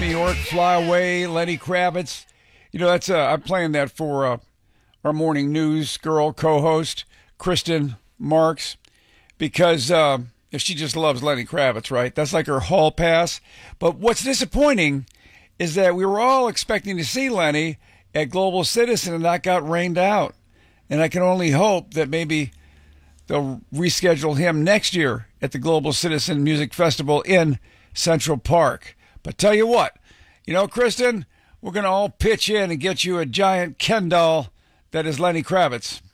New York, Fly Away, Lenny Kravitz. You know, that's I'm playing that for our morning news girl co-host, Kristen Marks, because she just loves Lenny Kravitz, right? That's like her hall pass. But what's disappointing is that we were all expecting to see Lenny at Global Citizen, and that got rained out. And I can only hope that maybe they'll reschedule him next year at the Global Citizen Music Festival in Central Park. But tell you what, you know, Kristen, we're going to all pitch in and get you a giant Ken doll that is Lenny Kravitz.